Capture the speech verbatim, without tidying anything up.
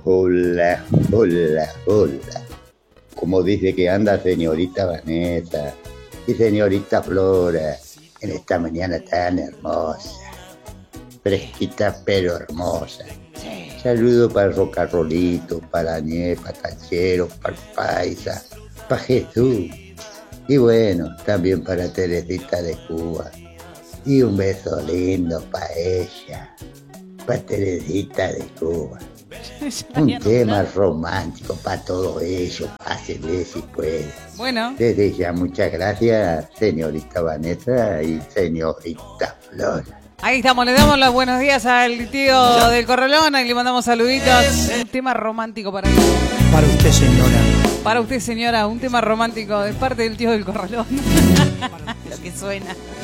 Hola, hola, hola. Como dice que anda señorita Vanessa y señorita Flora en esta mañana tan hermosa. Fresquita pero hermosa. Saludo para Rocarrolito, para Añé, para Canchero, para Paisa, para Jesús. Y bueno, también para Teresita de Cuba. Y un beso lindo para ella, para Teresita de Cuba. Un tema romántico para todo ello, pásenle si puede. Bueno. Desde ya, muchas gracias, señorita Vanessa y señorita Flora. Ahí estamos, le damos los buenos días al tío del Corralón, ahí le mandamos saluditos. Un tema romántico para él. Para usted, señora. Para usted, señora, un tema romántico de parte del tío del Corralón. Lo que suena.